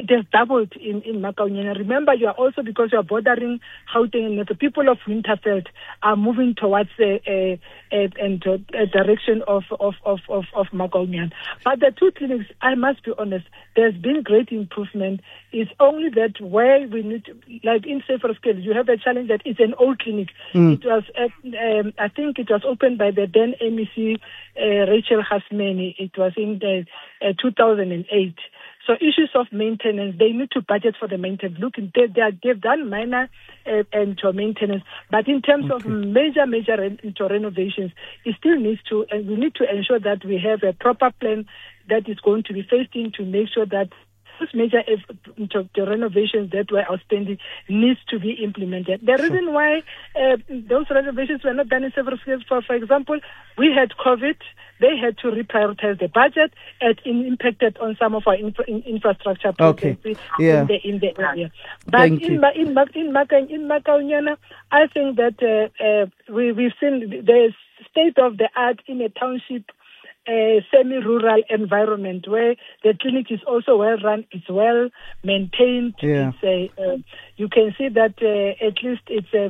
it has doubled in Makaonyana. Remember, you are also, because you are bordering Gauteng, and the people of Winterfeld are moving towards a direction of Makaonyana. But the two clinics, I must be honest, there's been great improvement. It's only that where we need to, like in Safer Scale, you have a challenge that it's an old clinic. It was, I think it was opened by the then MEC, Rachel Hasmeni. It was in 2008. So issues of maintenance, they need to budget for the maintenance. Look, they've done minor maintenance, but in terms of major renovations, it still needs to, and we need to ensure that we have a proper plan that is going to be phased in to make sure that those major the renovations that were outstanding needs to be implemented. The reason why those renovations were not done in several years, for example, we had COVID. They had to reprioritize the budget. It impacted on some of our infrastructure projects in the area. But in Makaonyana, I think that we've seen the state of the art in a township, semi-rural environment where the clinic is also well run, it's well maintained. Yeah. You can see that at least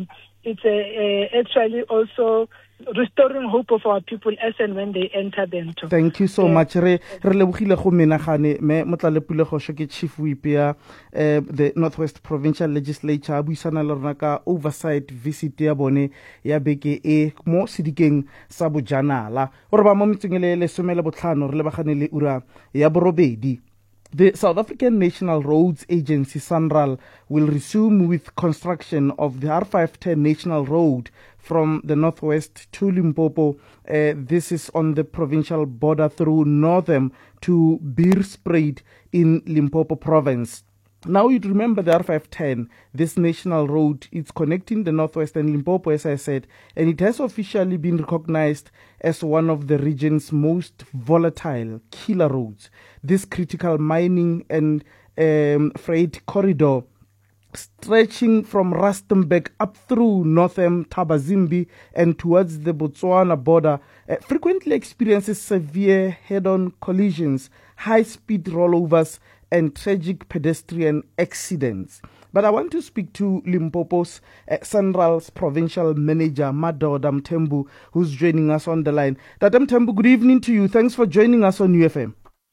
it's actually also restoring hope of our people as and when they enter them too. Thank you so much. Re lebogile go menagane me Motlalepulego ke Chief Whip ya the Northwest Provincial Legislature a buisana le rona ka oversight visit ya bone ya beke e mo sedikeng sa Bojanala gore ba mo metseng le 15 re lebagane le ura ya borobedi. The South African National Roads Agency, SANRAL, will resume with construction of the R510 National Road from the northwest to Limpopo. This is on the provincial border through Northam to Beerspruit in Limpopo province. Now you'd remember the R510, this national road, it's connecting the northwest and Limpopo, as I said, and it has officially been recognized as one of the region's most volatile killer roads. This critical mining and freight corridor stretching from Rustenburg up through Northam, Tabazimbi, and towards the Botswana border, frequently experiences severe head-on collisions, high-speed rollovers, and tragic pedestrian accidents. But I want to speak to Limpopo's SANRAL's provincial manager, Madoda Mthembu, who's joining us on the line. Dada Mthembu, good evening to you. Thanks for joining us on UFM.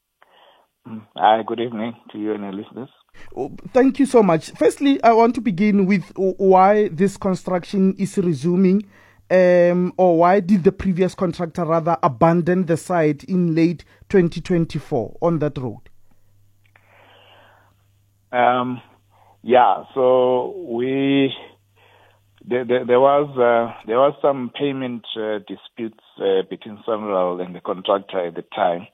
Hi, good evening to you and your listeners. Thank you so much. Firstly, I want to begin with why this construction is resuming, or why did the previous contractor rather abandon the site in late 2024 on that road? So there was some payment disputes between SANRAL and the contractor at the time.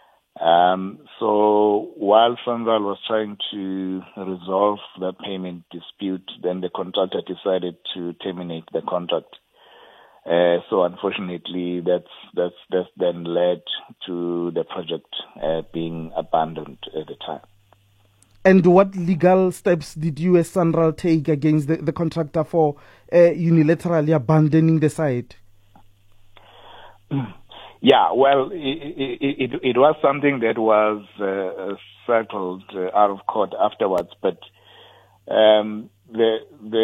So while SANRAL was trying to resolve the payment dispute, then the contractor decided to terminate the contract. So unfortunately, that's then led to the project being abandoned at the time. And what legal steps did you as SANRAL take against the contractor for unilaterally abandoning the site? Yeah, well, it was something that was settled out of court afterwards, but the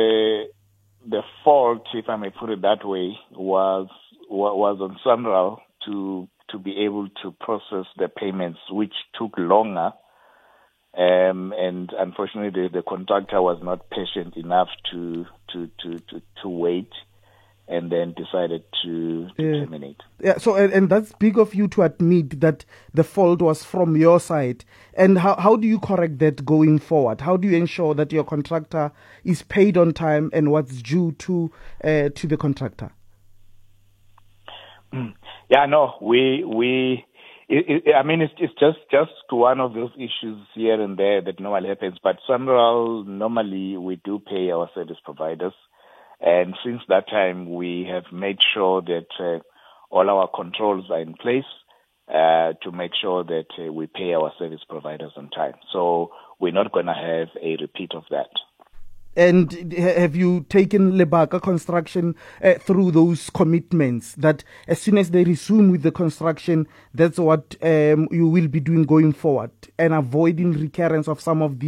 fault, if I may put it that way, was on SANRAL to be able to process the payments, which took longer. And unfortunately, the contractor was not patient enough to wait, and then decided to terminate. Yeah. So, and that's big of you to admit that the fault was from your side. And how do you correct that going forward? How do you ensure that your contractor is paid on time and what's due to the contractor? Yeah. No. It's just one of those issues here and there that normally happens. But SANRAL, normally we do pay our service providers. And since that time, we have made sure that all our controls are in place to make sure that we pay our service providers on time. So we're not going to have a repeat of that. And have you taken Lebaka Construction through those commitments that as soon as they resume with the construction, that's what you will be doing going forward and avoiding recurrence of some of these